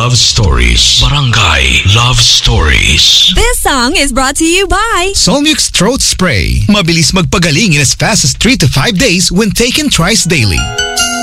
Love Stories. Barangay Love Stories. This song is brought to you by Solmux Throat Spray. Mabilis magpagaling in as fast as 3 to 5 days when taken twice daily.